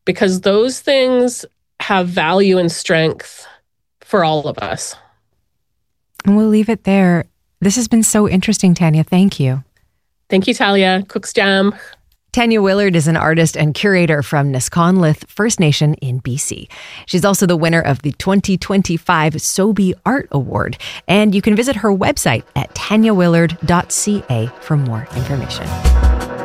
because those things have value and strength for all of us. And we'll leave it there. This has been so interesting, Tanya. Thank you. Thank you, Talia. Cook's Jam. Tanya Willard is an artist and curator from Nisconluth First Nation in BC. She's also the winner of the 2025 Sobey Art Award. And you can visit her website at tanyawillard.ca for more information.